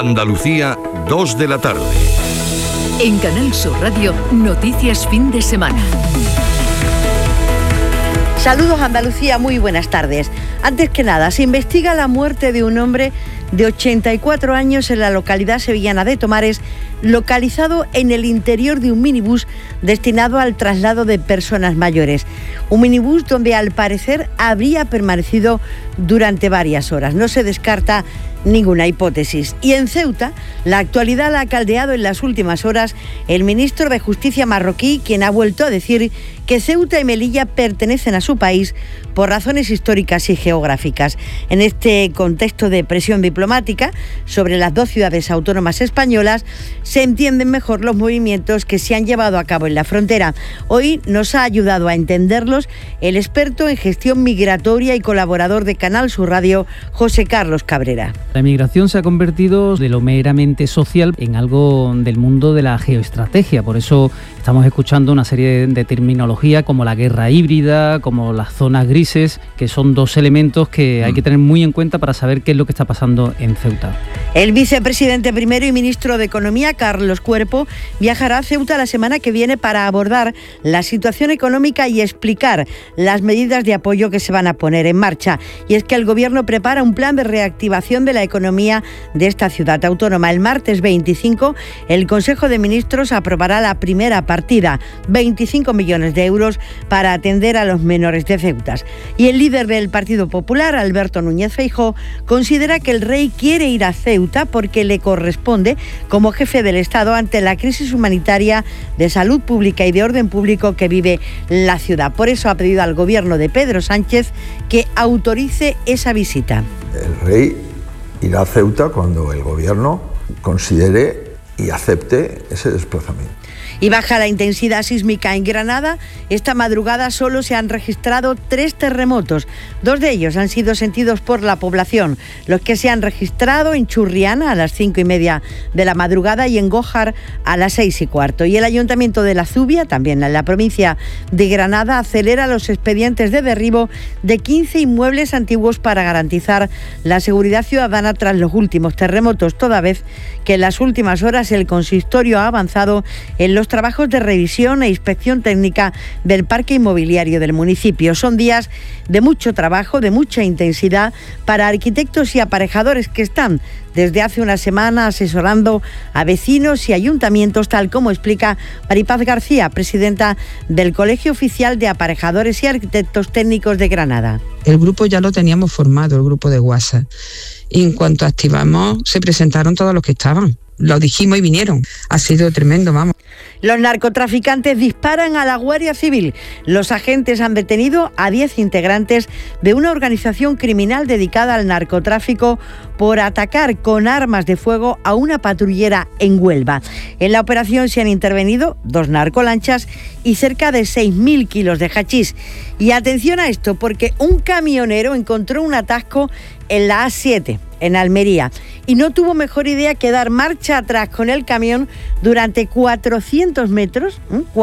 Andalucía, 2 de la tarde. En Canal Sur Radio, Noticias Fin de Semana. Saludos Andalucía, muy buenas tardes. Antes que nada, se investiga la muerte de un hombre de 84 años en la localidad sevillana de Tomares, localizado en el interior de un minibús destinado al traslado de personas mayores. Un minibús donde al parecer habría permanecido durante varias horas. No se descarta ninguna hipótesis. Y en Ceuta, la actualidad la ha caldeado en las últimas horas el ministro de Justicia marroquí, quien ha vuelto a decir que Ceuta y Melilla pertenecen a su país por razones históricas y geográficas. En este contexto de presión diplomática sobre las dos ciudades autónomas españolas, se entienden mejor los movimientos que se han llevado a cabo en la frontera. Hoy nos ha ayudado a entenderlos el experto en gestión migratoria y colaborador de Canal Sur Radio, José Carlos Cabrera. La migración se ha convertido de lo meramente social en algo del mundo de la geoestrategia. Por eso estamos escuchando una serie de terminología como la guerra híbrida, como las zonas grises, que son dos elementos que hay que tener muy en cuenta para saber qué es lo que está pasando en Ceuta. El vicepresidente primero y ministro de Economía, Carlos Cuerpo, viajará a Ceuta la semana que viene para abordar la situación económica y explicar las medidas de apoyo que se van a poner en marcha. Y es que el Gobierno prepara un plan de reactivación de la economía de esta ciudad autónoma. El martes 25, el Consejo de Ministros aprobará la primera partida, 25 millones de euros para atender a los menores de Ceuta. Y el líder del Partido Popular, Alberto Núñez Feijóo, considera que el rey quiere ir a Ceuta porque le corresponde como jefe del Estado ante la crisis humanitaria, de salud pública y de orden público que vive la ciudad. Por eso ha pedido al gobierno de Pedro Sánchez que autorice esa visita. El rey irá a Ceuta cuando el gobierno considere y acepte ese desplazamiento. Y baja la intensidad sísmica en Granada. Esta madrugada solo se han registrado 3 terremotos. 2 de ellos han sido sentidos por la población. Los que se han registrado en Churriana a las 5:30 de la madrugada y en Gójar a las 6:15. Y el Ayuntamiento de La Zubia, también en la provincia de Granada, acelera los expedientes de derribo de 15 inmuebles antiguos para garantizar la seguridad ciudadana tras los últimos terremotos, toda vez que en las últimas horas el consistorio ha avanzado en los trabajos de revisión e inspección técnica del parque inmobiliario del municipio. Son días de mucho trabajo, de mucha intensidad para arquitectos y aparejadores que están desde hace una semana asesorando a vecinos y ayuntamientos, tal como explica Maripaz García, presidenta del Colegio Oficial de Aparejadores y Arquitectos Técnicos de Granada. El grupo ya lo teníamos formado, el grupo de WhatsApp. Y en cuanto activamos, se presentaron todos los que estaban. Lo dijimos y vinieron. Ha sido tremendo, vamos. Los narcotraficantes disparan a la Guardia Civil. Los agentes han detenido a 10 integrantes de una organización criminal dedicada al narcotráfico por atacar con armas de fuego a una patrullera en Huelva. En la operación se han intervenido 2 narcolanchas y cerca de 6.000 kilos de hachís. Y atención a esto, porque un camionero encontró un atasco en la A7, en Almería, y no tuvo mejor idea que dar marcha atrás con el camión durante 400 metros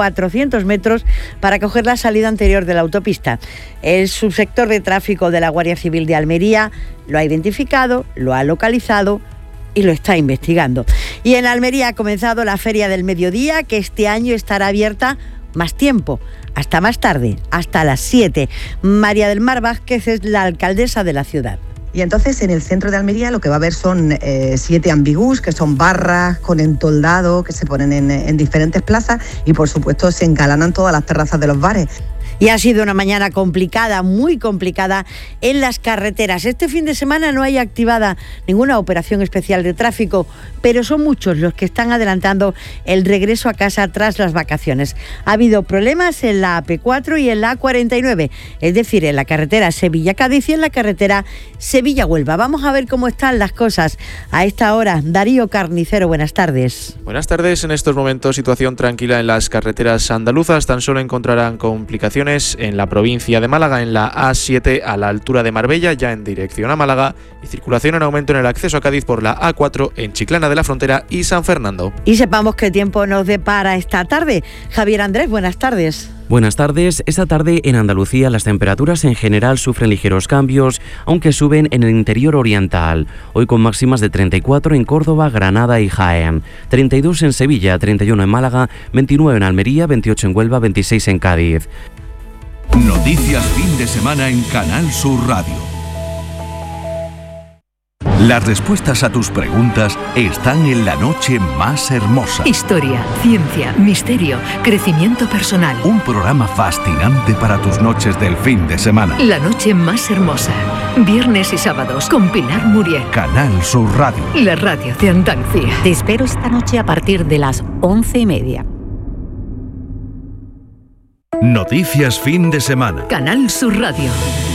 para coger la salida anterior de la autopista. El subsector de tráfico de la Guardia Civil de Almería lo ha identificado, lo ha localizado y lo está investigando. Y en Almería ha comenzado la Feria del Mediodía, que este año estará abierta más tiempo, hasta más tarde, hasta las 7. María del Mar Vázquez es la alcaldesa de la ciudad. Y entonces en el centro de Almería lo que va a haber son 7 ambigus, que son barras con entoldado que se ponen en diferentes plazas y por supuesto se engalanan todas las terrazas de los bares. Y ha sido una mañana complicada, muy complicada en las carreteras. Este fin de semana no hay activada ninguna operación especial de tráfico, pero son muchos los que están adelantando el regreso a casa tras las vacaciones. Ha habido problemas en la AP4 y en la A49, es decir, en la carretera Sevilla-Cádiz y en la carretera Sevilla-Huelva. Vamos a ver cómo están las cosas a esta hora. Darío Carnicero, buenas tardes. Buenas tardes. En estos momentos situación tranquila en las carreteras andaluzas. Tan solo encontrarán complicaciones en la provincia de Málaga, en la A7 a la altura de Marbella, ya en dirección a Málaga, y circulación en aumento en el acceso a Cádiz por la A4 en Chiclana de la Frontera y San Fernando. Y sepamos qué tiempo nos depara esta tarde. Javier Andrés, buenas tardes. Buenas tardes. Esta tarde en Andalucía las temperaturas en general sufren ligeros cambios, aunque suben en el interior oriental. Hoy con máximas de 34 en Córdoba, Granada y Jaén, 32 en Sevilla, 31 en Málaga, 29 en Almería, 28 en Huelva, 26 en Cádiz. Noticias fin de semana en Canal Sur Radio. Las respuestas a tus preguntas están en La Noche Más Hermosa. Historia, ciencia, misterio, crecimiento personal. Un programa fascinante para tus noches del fin de semana. La Noche Más Hermosa. Viernes y sábados con Pilar Muriel. Canal Sur Radio. La radio de Andalucía. Te espero esta noche a partir de las 11:30. Noticias fin de semana. Canal Sur Radio.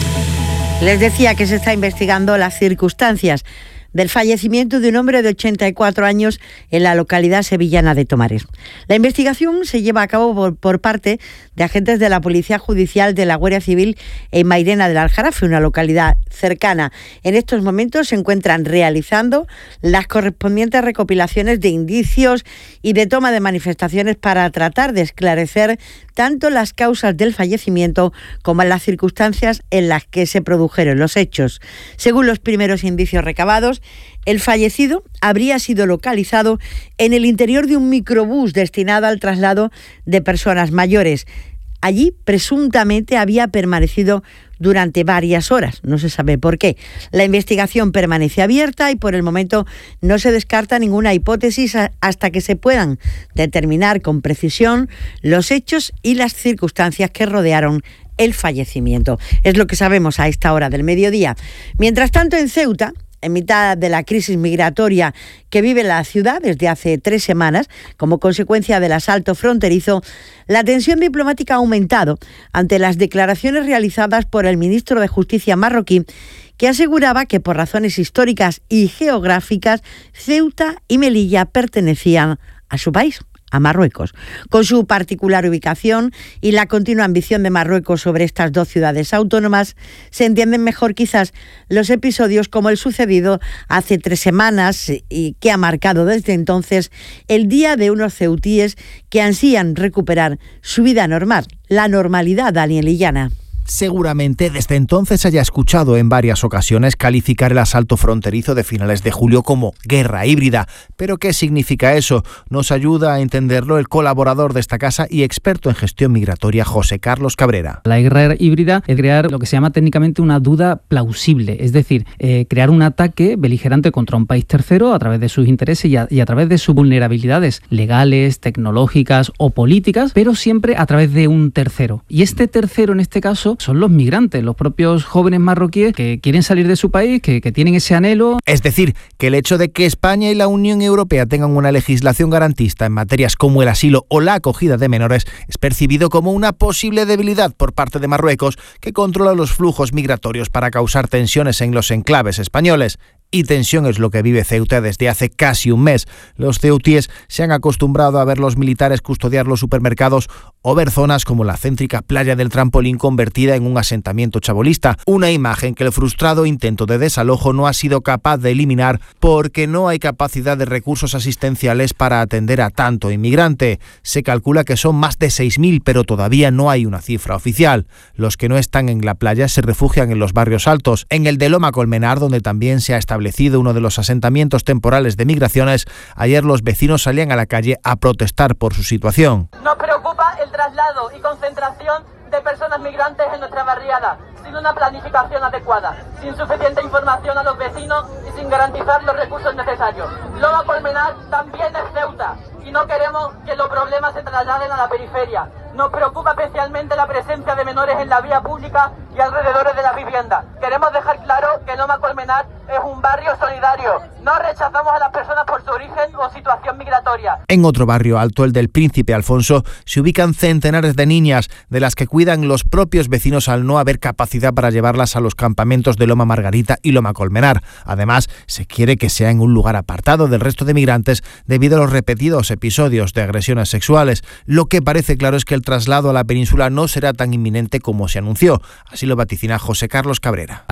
Les decía que se está investigando las circunstancias del fallecimiento de un hombre de 84 años en la localidad sevillana de Tomares. La investigación se lleva a cabo por parte de agentes de la Policía Judicial de la Guardia Civil en Mairena del Aljarafe, una localidad cercana. En estos momentos se encuentran realizando las correspondientes recopilaciones de indicios y de toma de manifestaciones para tratar de esclarecer tanto las causas del fallecimiento como las circunstancias en las que se produjeron los hechos. Según los primeros indicios recabados, el fallecido habría sido localizado en el interior de un microbús destinado al traslado de personas mayores. Allí, presuntamente, había permanecido durante varias horas. No se sabe por qué. La investigación permanece abierta y por el momento no se descarta ninguna hipótesis hasta que se puedan determinar con precisión los hechos y las circunstancias que rodearon el fallecimiento. Es lo que sabemos a esta hora del mediodía. Mientras tanto, en Ceuta, en mitad de la crisis migratoria que vive la ciudad desde hace 3 semanas, como consecuencia del asalto fronterizo, la tensión diplomática ha aumentado ante las declaraciones realizadas por el ministro de Justicia marroquí, que aseguraba que por razones históricas y geográficas, Ceuta y Melilla pertenecían a su país, a Marruecos. Con su particular ubicación y la continua ambición de Marruecos sobre estas 2 ciudades autónomas, se entienden mejor quizás los episodios como el sucedido hace 3 semanas y que ha marcado desde entonces el día de unos ceutíes que ansían recuperar su vida normal, la normalidad danielillana. Seguramente desde entonces haya escuchado en varias ocasiones calificar el asalto fronterizo de finales de julio como guerra híbrida. ¿Pero qué significa eso? Nos ayuda a entenderlo el colaborador de esta casa y experto en gestión migratoria, José Carlos Cabrera. La guerra híbrida es crear lo que se llama técnicamente una duda plausible, es decir, crear un ataque beligerante contra un país tercero a través de sus intereses y a través de sus vulnerabilidades legales, tecnológicas o políticas, pero siempre a través de un tercero. Y este tercero, en este caso, son los migrantes, los propios jóvenes marroquíes que quieren salir de su país, que tienen ese anhelo. Es decir, que el hecho de que España y la Unión Europea tengan una legislación garantista en materias como el asilo o la acogida de menores es percibido como una posible debilidad por parte de Marruecos, que controla los flujos migratorios para causar tensiones en los enclaves españoles. Y tensión es lo que vive Ceuta desde hace casi un mes. Los ceutíes se han acostumbrado a ver los militares custodiar los supermercados o ver zonas como la céntrica playa del Trampolín convertida en un asentamiento chabolista. Una imagen que el frustrado intento de desalojo no ha sido capaz de eliminar porque no hay capacidad de recursos asistenciales para atender a tanto inmigrante. Se calcula que son más de 6.000, pero todavía no hay una cifra oficial. Los que no están en la playa se refugian en los barrios altos. En el de Loma Colmenar, donde también se ha establecido uno de los asentamientos temporales de migraciones, ayer los vecinos salían a la calle a protestar por su situación. Nos preocupa el traslado y concentración de personas migrantes en nuestra barriada, sin una planificación adecuada, sin suficiente información a los vecinos y sin garantizar los recursos necesarios. Loma Colmenar también es Ceuta y no queremos que los problemas se trasladen a la periferia. Nos preocupa especialmente la presencia de menores en la vía pública y alrededores de la vivienda. Queremos dejar claro que Loma Colmenar es un barrio solidario. No rechazamos a las personas por su origen o situación migratoria. En otro barrio alto, el del Príncipe Alfonso, se ubican centenares de niñas, de las que cuidan los propios vecinos al no haber capacidad para llevarlas a los campamentos de Loma Margarita y Loma Colmenar. Además, se quiere que sea en un lugar apartado del resto de migrantes debido a los repetidos episodios de agresiones sexuales. Lo que parece claro es que el traslado a la península no será tan inminente como se anunció. Así lo vaticina José Carlos Cabrera.